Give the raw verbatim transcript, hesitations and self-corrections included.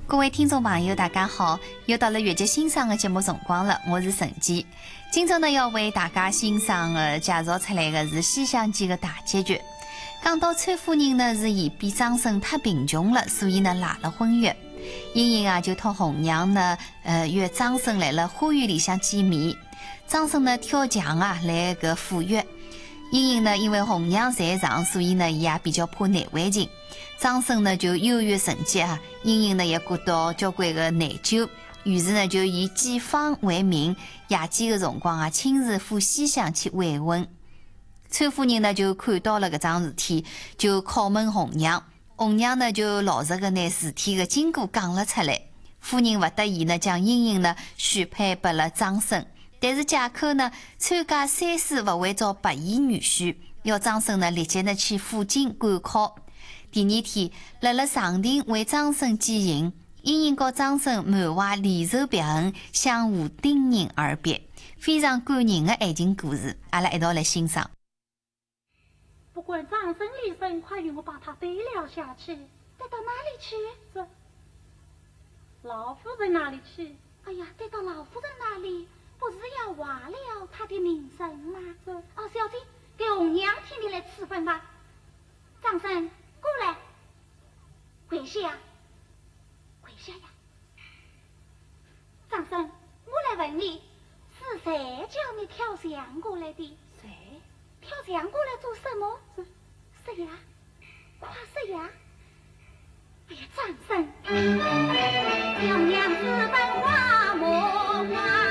各位听众朋友，大家好！又到了越剧欣赏的节目辰光了，我是陈姬。今朝呢，要为大家欣赏的介绍出来的是《西厢记》的大结局。讲到崔夫人呢，是嫌比张生太贫穷了，所以呢赖了婚约。英英啊就托红娘呢，呃约张生来了花园里向见面。张生呢跳墙啊来个赴约。英英呢因为红娘在场，所以呢伊也比较怕难为情。张生呢就优越成绩啊，英英呢也感到交关个内疚，于是呢就以检方为名，夜间的辰光啊亲自赴西厢去慰问。崔夫人呢就看到了搿桩事体，就拷问红娘，红娘呢就老实个拿事体的经过讲了出来。夫人勿得已呢将英英呢许配拨了张生，但是借口呢参加三试勿会遭白衣女婿，要张生呢立即呢去附近赶考。第二天，辣辣上庭为张生饑行，英英和张生满怀离愁别恨，相互叮咛而别，非常感人的爱情故事。阿拉一道来欣赏。 不管张生离生，快与我把他背了下去。 带到哪里去？ 这老夫人那里去？ 哎呀，带到老夫人那里，不是要坏了他的名声吗？ 这哦，小姐，给红娘替你来赐婚吧。张生，过来，跪下，跪下呀！张生，我来问你，是谁叫你跳墙过来的？ 谁？ 跳墙过来做什么？是呀，快说呀！哎呀，张生，小娘子本花木花。